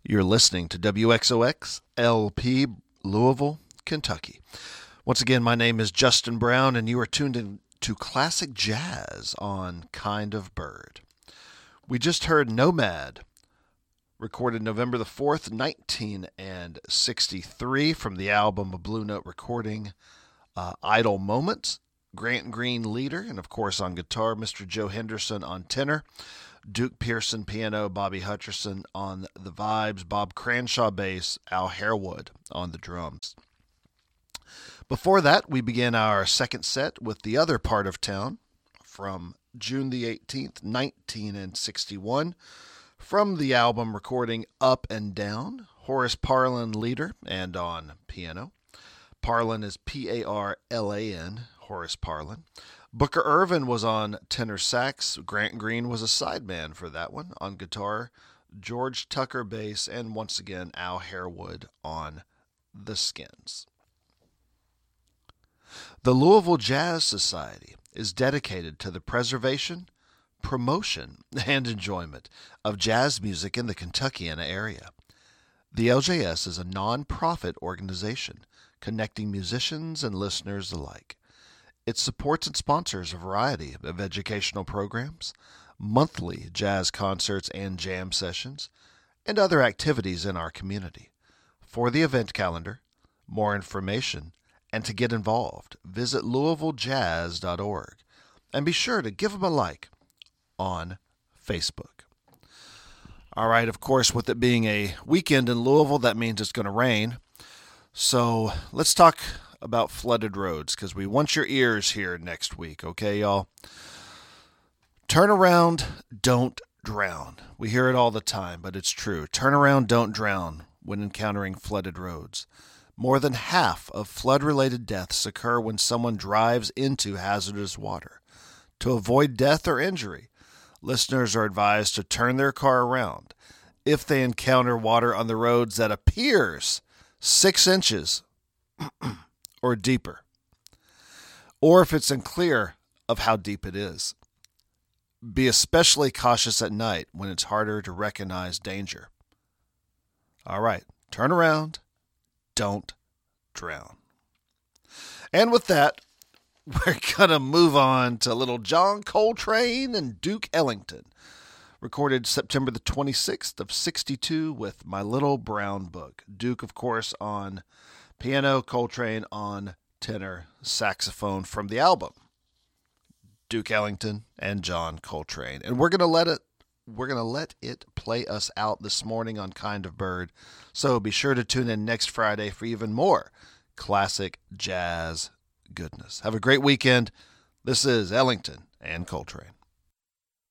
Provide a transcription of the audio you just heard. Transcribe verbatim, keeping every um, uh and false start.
You're listening to W X O X L P Louisville, Kentucky. Once again, my name is Justin Brown, and you are tuned in to classic jazz on Kind of Bird. We just heard Nomad, recorded November the fourth, nineteen sixty-three, from the album A Blue Note Recording, uh, Idle Moments. Grant Green leader, and of course on guitar, Mister Joe Henderson on tenor, Duke Pearson piano, Bobby Hutcherson on the vibes, Bob Cranshaw bass, Al Harewood on the drums. Before that, we began our second set with The Other Part of Town from June the eighteenth, nineteen sixty-one, from the album recording Up and Down, Horace Parlan leader and on piano. Parlan is P A R L A N, Horace Parlan. Booker Ervin was on tenor sax. Grant Green was a sideman for that one on guitar. George Tucker bass, and once again Al Harewood on the skins. The Louisville Jazz Society is dedicated to the preservation, promotion, and enjoyment of jazz music in the Kentuckiana area. The L J S is a non-profit organization connecting musicians and listeners alike. It supports and sponsors a variety of educational programs, monthly jazz concerts and jam sessions, and other activities in our community. For the event calendar, more information, and to get involved, visit louisville jazz dot org, and be sure to give them a like on Facebook. All right, of course, with it being a weekend in Louisville, that means it's going to rain. So let's talk about flooded roads, because we want your ears here next week, okay, y'all? Turn around, don't drown. We hear it all the time, but it's true. Turn around, don't drown when encountering flooded roads. More than half of flood-related deaths occur when someone drives into hazardous water. To avoid death or injury, listeners are advised to turn their car around if they encounter water on the roads that appears six inches or deeper, or if it's unclear of how deep it is. Be especially cautious at night when it's harder to recognize danger. All right, turn around, don't drown. And with that, we're going to move on to little John Coltrane and Duke Ellington, recorded September the twenty-sixth of sixty-two with My Little Brown Book. Duke, of course, on piano, Coltrane on tenor saxophone from the album Duke Ellington and John Coltrane. And we're going to let it we're going to let it play us out this morning on Kind of Bird. So be sure to tune in next Friday for even more classic jazz goodness. Have a great weekend. This is Ellington and Coltrane.